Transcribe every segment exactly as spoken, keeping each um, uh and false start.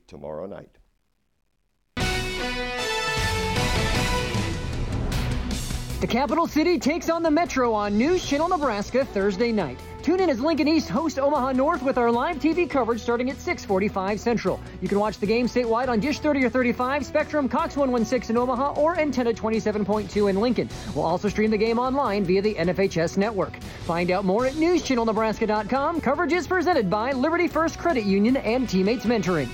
tomorrow night. The capital city takes on the Metro on News Channel Nebraska Thursday night. Tune in as Lincoln East hosts Omaha North with our live T V coverage starting at six forty-five Central. You can watch the game statewide on Dish thirty or thirty-five, Spectrum, Cox one sixteen in Omaha, or Antenna twenty-seven point two in Lincoln. We'll also stream the game online via the N F H S network. Find out more at news channel nebraska dot com. Coverage is presented by Liberty First Credit Union and Teammates Mentoring.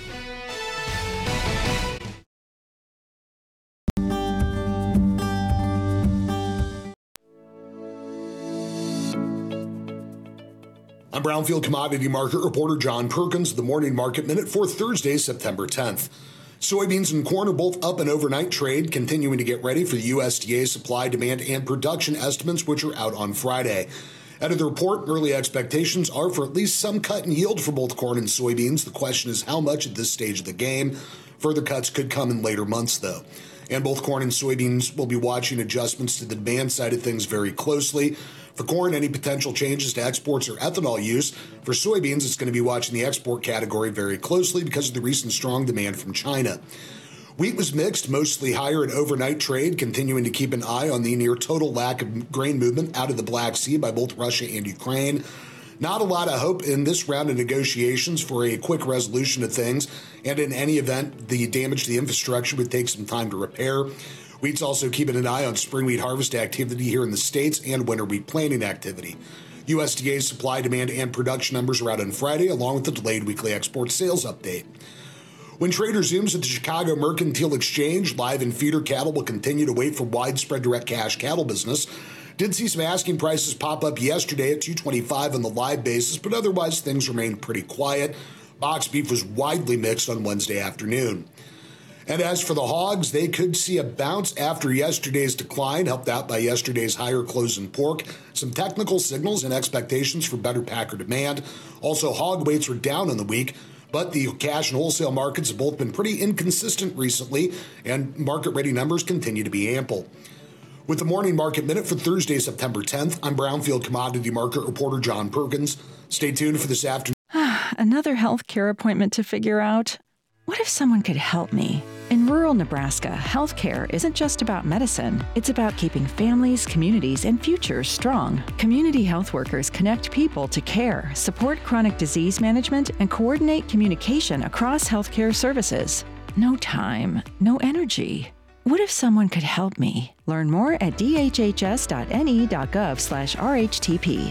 I'm Brownfield Commodity Market Reporter John Perkins, the Morning Market Minute for Thursday, September tenth. Soybeans and corn are both up in overnight trade, continuing to get ready for the U S D A supply, demand, and production estimates, which are out on Friday. Out of the report, early expectations are for at least some cut in yield for both corn and soybeans. The question is how much at this stage of the game. Further cuts could come in later months, though. And both corn and soybeans will be watching adjustments to the demand side of things very closely. For corn, any potential changes to exports or ethanol use. For soybeans, it's going to be watching the export category very closely because of the recent strong demand from China. Wheat was mixed, mostly higher in overnight trade, continuing to keep an eye on the near total lack of grain movement out of the Black Sea by both Russia and Ukraine. Not a lot of hope in this round of negotiations for a quick resolution of things, and in any event, the damage to the infrastructure would take some time to repair. Wheat's also keeping an eye on spring wheat harvest activity here in the States and winter wheat planting activity. U S D A supply, demand, and production numbers are out on Friday, along with the delayed weekly export sales update. When trade resumes at the Chicago Mercantile Exchange, live and feeder cattle will continue to wait for widespread direct cash cattle business. Did see some asking prices pop up yesterday at two twenty-five on the live basis, but otherwise things remained pretty quiet. Box beef was widely mixed on Wednesday afternoon. And as for the hogs, they could see a bounce after yesterday's decline, helped out by yesterday's higher close in pork. Some technical signals and expectations for better packer demand. Also, hog weights were down in the week, but the cash and wholesale markets have both been pretty inconsistent recently, and market-ready numbers continue to be ample. With the Morning Market Minute for Thursday, September tenth, I'm Brownfield Commodity Market Reporter John Perkins. Stay tuned for this afternoon. Another healthcare appointment to figure out. What if someone could help me? In rural Nebraska, healthcare isn't just about medicine. It's about keeping families, communities, and futures strong. Community health workers connect people to care, support chronic disease management, and coordinate communication across healthcare services. No time, no energy. What if someone could help me? Learn more at d h h s dot n e dot gov slash r h t p.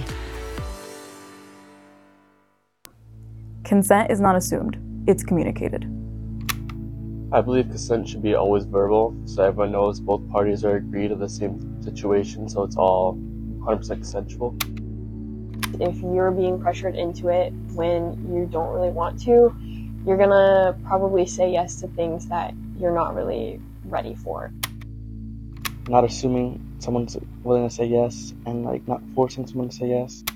Consent is not assumed. It's communicated. I believe consent should be always verbal, so everyone knows both parties are agreed to the same situation, so it's all one hundred percent consensual. If you're being pressured into it when you don't really want to, you're gonna probably say yes to things that you're not really ready for. Not assuming someone's willing to say yes and like not forcing someone to say yes.